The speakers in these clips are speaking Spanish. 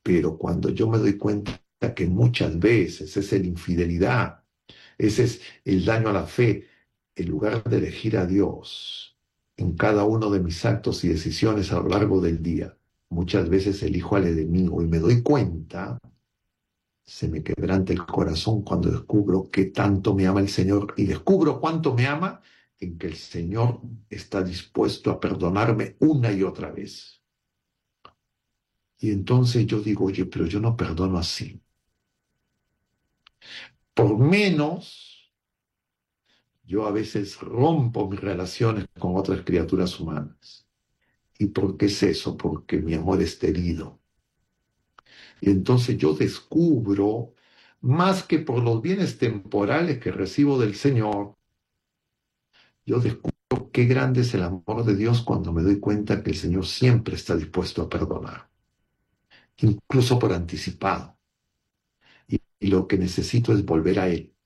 Pero cuando yo me doy cuenta que muchas veces esa es la infidelidad, ese es el daño a la fe, en lugar de elegir a Dios en cada uno de mis actos y decisiones a lo largo del día, muchas veces elijo al enemigo y me doy cuenta, se me quebranta el corazón cuando descubro qué tanto me ama el Señor y descubro cuánto me ama en que el Señor está dispuesto a perdonarme una y otra vez. Y entonces yo digo, oye, pero yo no perdono así. Por menos, yo a veces rompo mis relaciones con otras criaturas humanas. ¿Y por qué es eso? Porque mi amor está herido. Y entonces yo descubro, más que por los bienes temporales que recibo del Señor, yo descubro qué grande es el amor de Dios cuando me doy cuenta que el Señor siempre está dispuesto a perdonar, incluso por anticipado. Y lo que necesito es volver a Él.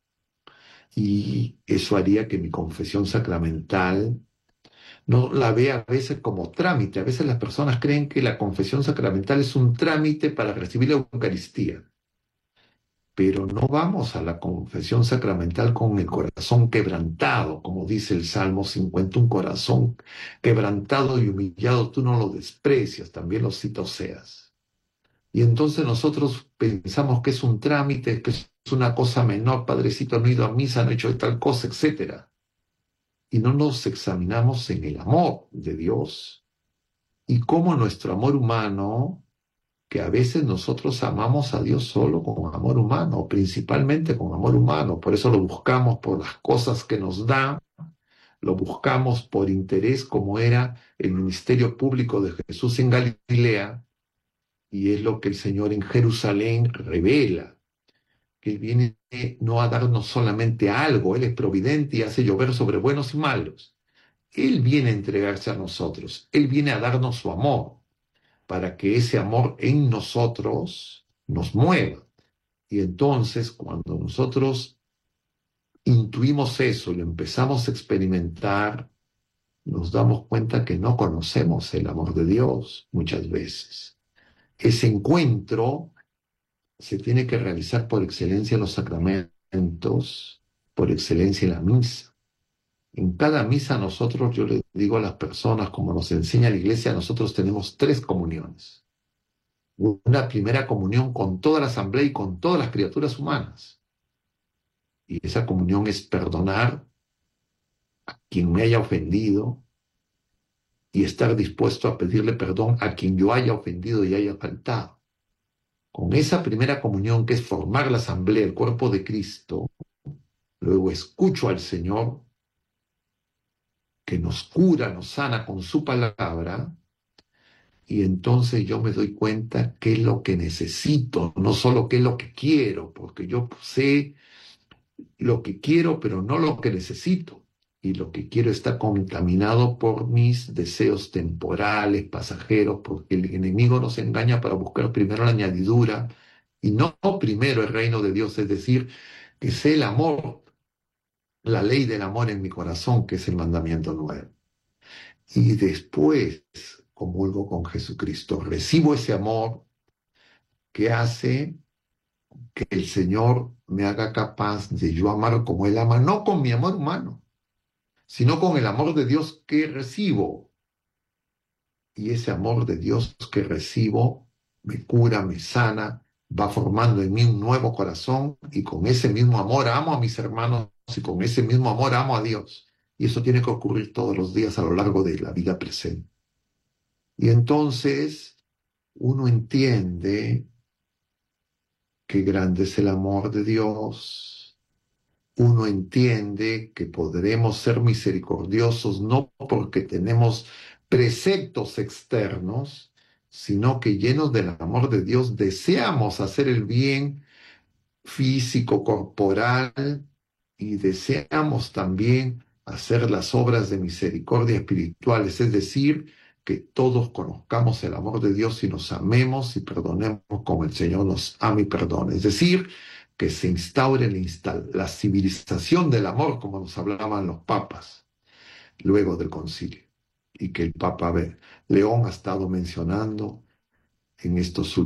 Y eso haría que mi confesión sacramental no la vea a veces como trámite. A veces las personas creen que la confesión sacramental es un trámite para recibir la Eucaristía. Pero no vamos a la confesión sacramental con el corazón quebrantado, como dice el Salmo 50, un corazón quebrantado y humillado, tú no lo desprecias, también lo cita Oseas. Y entonces nosotros pensamos que es un trámite, que es una cosa menor, padrecito no ha ido a misa, no ha hecho tal cosa, etcétera. Y no nos examinamos en el amor de Dios y cómo nuestro amor humano, que a veces nosotros amamos a Dios solo con amor humano, principalmente con amor humano, por eso lo buscamos por las cosas que nos da, lo buscamos por interés como era el ministerio público de Jesús en Galilea, y es lo que el Señor en Jerusalén revela, que Él viene no a darnos solamente algo, Él es providente y hace llover sobre buenos y malos. Él viene a entregarse a nosotros, Él viene a darnos su amor, para que ese amor en nosotros nos mueva. Y entonces, cuando nosotros intuimos eso y lo empezamos a experimentar, nos damos cuenta que no conocemos el amor de Dios muchas veces. Ese encuentro se tiene que realizar por excelencia en los sacramentos, por excelencia en la misa. En cada misa nosotros, yo le digo a las personas, como nos enseña la iglesia, nosotros tenemos 3 comuniones. Una primera comunión con toda la asamblea y con todas las criaturas humanas. Y esa comunión es perdonar a quien me haya ofendido y estar dispuesto a pedirle perdón a quien yo haya ofendido y haya faltado. Con esa primera comunión, que es formar la asamblea, el cuerpo de Cristo, luego escucho al Señor que nos cura, nos sana con su palabra, y entonces yo me doy cuenta qué es lo que necesito, no solo qué es lo que quiero, porque yo sé lo que quiero, pero no lo que necesito. Y lo que quiero está contaminado por mis deseos temporales, pasajeros, porque el enemigo nos engaña para buscar primero la añadidura y no primero el reino de Dios, es decir, que sé el amor, la ley del amor en mi corazón, que es el mandamiento nuevo. Y después comulgo con Jesucristo, recibo ese amor que hace que el Señor me haga capaz de yo amar como Él ama, no con mi amor humano, sino con el amor de Dios que recibo. Y ese amor de Dios que recibo me cura, me sana, va formando en mí un nuevo corazón y con ese mismo amor amo a mis hermanos y con ese mismo amor amo a Dios. Y eso tiene que ocurrir todos los días a lo largo de la vida presente. Y entonces uno entiende qué grande es el amor de Dios. Uno entiende que podremos ser misericordiosos no porque tenemos preceptos externos, sino que llenos del amor de Dios deseamos hacer el bien físico, corporal, y deseamos también hacer las obras de misericordia espirituales, es decir, que todos conozcamos el amor de Dios y nos amemos y perdonemos como el Señor nos ama y perdona. Es decir, que se instaure la civilización del amor, como nos hablaban los papas luego del concilio, y que el Papa León ha estado mencionando en estos